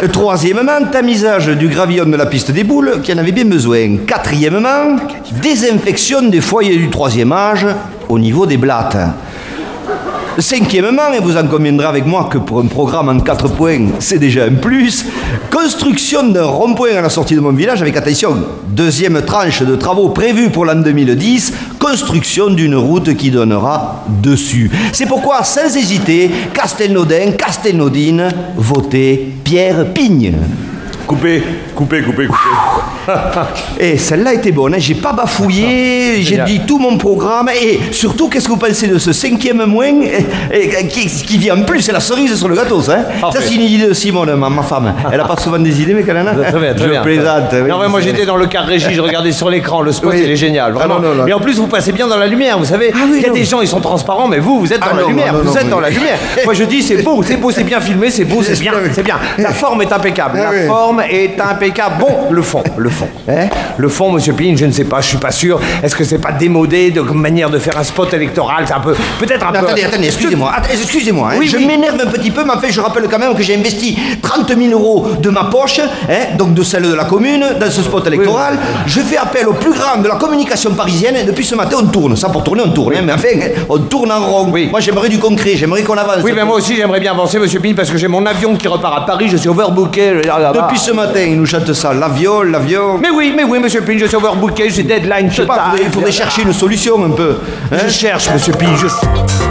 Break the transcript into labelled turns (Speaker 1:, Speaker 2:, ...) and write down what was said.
Speaker 1: Troisièmement, tamisage du gravillon de la piste des boules, qui en avait bien besoin. Quatrièmement, désinfection des foyers du troisième âge au niveau des blattes. Cinquièmement, et vous en conviendrez avec moi que pour un programme en 4 points, c'est déjà un plus, construction d'un rond-point à la sortie de mon village avec, attention, deuxième tranche de travaux prévus pour l'an 2010, construction d'une route qui donnera dessus. C'est pourquoi, sans hésiter, Castelnaudin, Castelnaudine, votez Pierre Pigne.
Speaker 2: Coupé.
Speaker 1: Et celle-là était bonne, hein. J'ai pas bafouillé, j'ai dit tout mon programme. Et surtout, qu'est-ce que vous pensez de ce cinquième moins qui vient en plus, c'est la cerise sur le gâteau, ça, hein. Ça, c'est une idée de Simone, ma femme. Elle a pas souvent des idées, mais qu'elle en a.
Speaker 2: Très bien.
Speaker 1: Je plaisante.
Speaker 2: Non, mais moi j'étais dans le car régie, je regardais sur l'écran, le spot,
Speaker 1: Oui.
Speaker 2: il est génial, vraiment.
Speaker 1: non.
Speaker 2: Mais en plus, vous passez bien dans la lumière, vous savez. Il y a des gens, ils sont transparents, mais vous êtes dans la lumière. Vous êtes dans la lumière. Moi je dis, c'est beau, c'est bien filmé, c'est beau, c'est bien. La forme est impeccable. La forme est impeccable. Bon, le fond.
Speaker 1: Hein?
Speaker 2: Le fond, monsieur Pline, je ne sais pas, je suis pas sûr. Est-ce que c'est pas démodé de manière de faire un spot électoral? C'est un peu, peut-être un peu.
Speaker 1: Attendez, excusez-moi. Hein.
Speaker 2: Oui,
Speaker 1: je
Speaker 2: oui.
Speaker 1: m'énerve un petit peu, mais en fait, je rappelle quand même que j'ai investi 30 000 € de ma poche, hein, donc de celle de la commune, dans ce spot électoral. Je fais appel au plus grand de la communication parisienne, et depuis ce matin, on tourne. Ça, pour tourner, on tourne, hein, mais enfin, on tourne en rond.
Speaker 2: Oui.
Speaker 1: Moi, j'aimerais du concret, j'aimerais qu'on avance.
Speaker 2: Oui, mais moi aussi, j'aimerais bien avancer, monsieur Pline, parce que j'ai mon avion qui repart à Paris, je suis overbooké.
Speaker 1: Depuis ce matin, ils nous chantent ça, l'avion.
Speaker 2: Mais oui, monsieur Pline, je suis overbooké, j'ai deadline
Speaker 1: Je sais pas,
Speaker 2: total.
Speaker 1: il faudrait chercher une solution un peu. Hein?
Speaker 2: Je cherche, monsieur Pline,